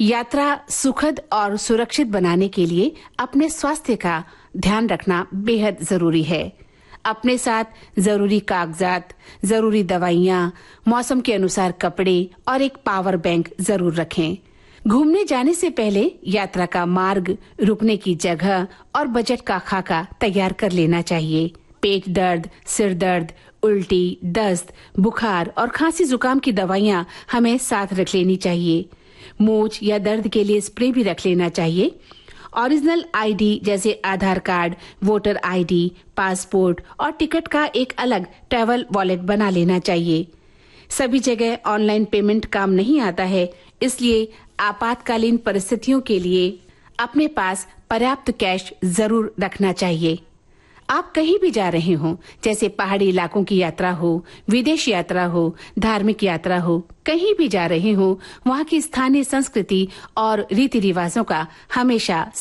यात्रा सुखद और सुरक्षित बनाने के लिए अपने स्वास्थ्य का ध्यान रखना बेहद जरूरी है। अपने साथ जरूरी कागजात, जरूरी दवाइयाँ, मौसम के अनुसार कपड़े और एक पावर बैंक जरूर रखें। घूमने जाने से पहले यात्रा का मार्ग, रुकने की जगह और बजट का खाका तैयार कर लेना चाहिए। पेट दर्द, सिर दर्द, उल्टी, दस्त, बुखार और खांसी जुकाम की दवाइयाँ हमें साथ रख लेनी चाहिए। मोच या दर्द के लिए स्प्रे भी रख लेना चाहिए। ओरिजिनल आईडी जैसे आधार कार्ड, वोटर आईडी, पासपोर्ट और टिकट का एक अलग ट्रैवल वॉलेट बना लेना चाहिए। सभी जगह ऑनलाइन पेमेंट काम नहीं आता है, इसलिए आपातकालीन परिस्थितियों के लिए अपने पास पर्याप्त कैश जरूर रखना चाहिए। आप कहीं भी जा रहे हो, जैसे पहाड़ी इलाकों की यात्रा हो, विदेश यात्रा हो, धार्मिक यात्रा हो, कहीं भी जा रहे हो, वहाँ की स्थानीय संस्कृति और रीति रिवाजों का हमेशा